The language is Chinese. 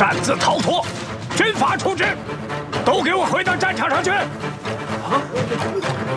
擅自逃脱，军法处置！都给我回到战场上去！ 啊！